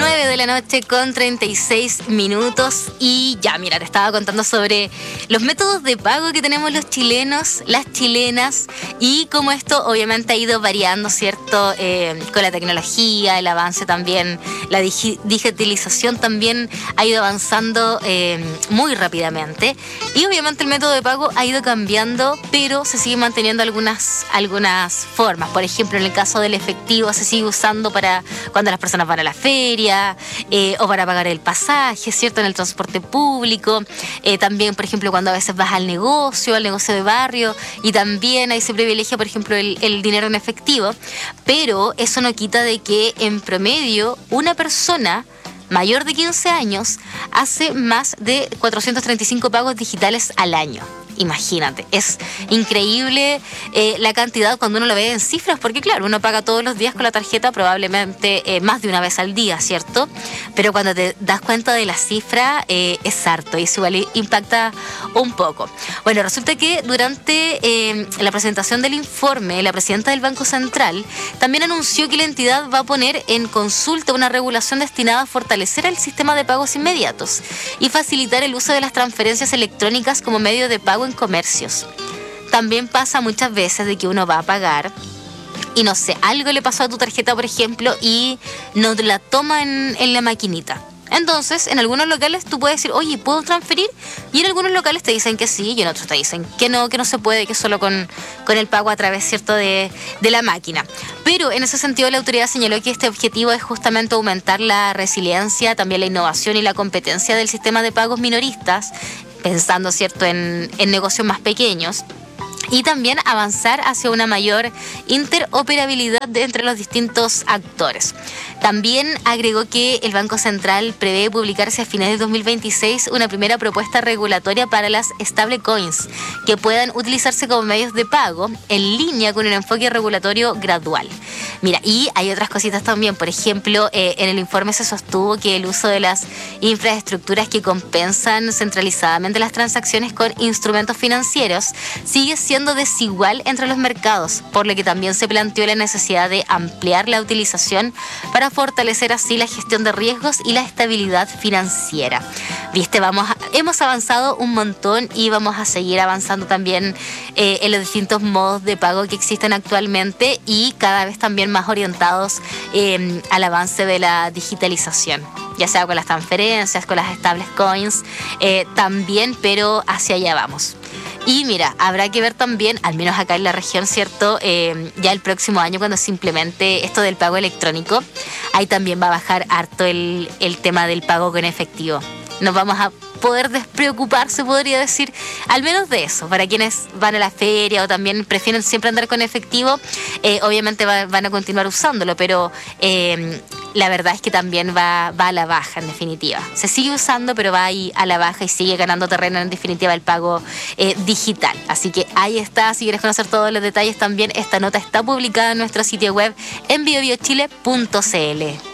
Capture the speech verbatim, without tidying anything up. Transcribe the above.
nueve de la noche con treinta y seis minutos y ya, mira, te estaba contando sobre los métodos de pago que tenemos los chilenos, las chilenas y cómo esto obviamente ha ido variando, ¿cierto? Eh, con la tecnología, el avance también, la digi- digitalización también ha ido avanzando eh, muy rápidamente y obviamente el método de pago ha ido cambiando, pero se sigue manteniendo algunas, algunas formas. Por ejemplo, en el caso del efectivo se sigue usando para cuando las personas van a la feria eh, o para pagar el pasaje, ¿cierto? En el transporte público. Eh, también, por ejemplo, cuando a veces vas al negocio, al negocio de barrio, y también ahí se privilegia, por ejemplo, el, el dinero en efectivo. Pero eso no quita de que en promedio una persona mayor de quince años hace más de cuatrocientos treinta y cinco pagos digitales al año. Imagínate, es increíble eh, la cantidad cuando uno lo ve en cifras, porque claro, uno paga todos los días con la tarjeta probablemente eh, más de una vez al día, ¿cierto? Pero cuando te das cuenta de la cifra eh, es harto y eso igual impacta un poco. Bueno, resulta que durante eh, la presentación del informe, la presidenta del Banco Central también anunció que la entidad va a poner en consulta una regulación destinada a fortalecer el sistema de pagos inmediatos y facilitar el uso de las transferencias electrónicas como medio de pago en comercios. También pasa muchas veces de que uno va a pagar y no sé, algo le pasó a tu tarjeta, por ejemplo, y no la toma en, en la maquinita. Entonces, en algunos locales tú puedes decir, oye, ¿puedo transferir? Y en algunos locales te dicen que sí y en otros te dicen que no, que no se puede, que solo con, con el pago a través, ¿cierto?, de, de la máquina. Pero en ese sentido la autoridad señaló que este objetivo es justamente aumentar la resiliencia, también la innovación y la competencia del sistema de pagos minoristas, pensando, ¿cierto?, en, en negocios más pequeños. Y también avanzar hacia una mayor interoperabilidad de entre los distintos actores. También agregó que el Banco Central prevé publicarse a finales de dos mil veintiséis una primera propuesta regulatoria para las stablecoins que puedan utilizarse como medios de pago en línea con un enfoque regulatorio gradual. Mira, y hay otras cositas también. Por ejemplo, eh, en el informe se sostuvo que el uso de las infraestructuras que compensan centralizadamente las transacciones con instrumentos financieros sigue siendo desigual entre los mercados, por lo que también se planteó la necesidad de ampliar la utilización para fortalecer así la gestión de riesgos y la estabilidad financiera. Viste, vamos a, hemos avanzado un montón y vamos a seguir avanzando también eh, en los distintos modos de pago que existen actualmente y cada vez también más orientados eh, al avance de la digitalización, ya sea con las transferencias, con las stablecoins, eh, también, pero hacia allá vamos. Y mira, habrá que ver también, al menos acá en la región, ¿cierto? Eh, ya el próximo año, cuando se implemente esto del pago electrónico, ahí también va a bajar harto el, el tema del pago con efectivo. Nos vamos a poder despreocupar, se podría decir, al menos de eso. Para quienes van a la feria o también prefieren siempre andar con efectivo, eh, obviamente va, van a continuar usándolo, pero eh, la verdad es que también va, va a la baja, en definitiva. Se sigue usando, pero va ahí a la baja y sigue ganando terreno, en definitiva, el pago eh, digital. Así que ahí está. Si quieres conocer todos los detalles también, esta nota está publicada en nuestro sitio web en bio bio chile punto c l.